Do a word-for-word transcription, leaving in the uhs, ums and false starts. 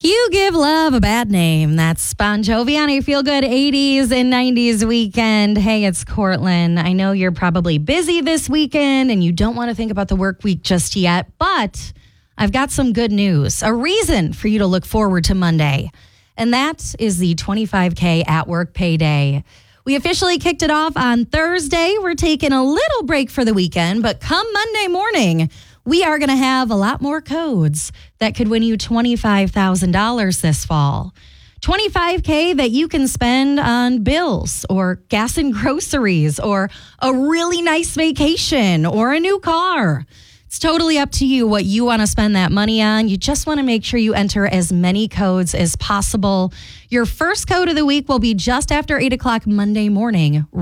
You give love a bad name. That's Bon Jovi on a Feel Good eighties and nineties weekend. Hey, it's Cortland. I know you're probably busy this weekend and you don't want to think about the work week just yet, but I've got some good news, a reason for you to look forward to Monday, and that is the twenty-five K at work payday. We officially kicked it off on Thursday. We're taking a little break for the weekend, but come Monday morning, we are going to have a lot more codes that could win you twenty-five thousand dollars this fall. twenty-five K that you can spend on bills or gas and groceries or a really nice vacation or a new car. It's totally up to you what you want to spend that money on. You just want to make sure you enter as many codes as possible. Your first code of the week will be just after eight o'clock Monday morning.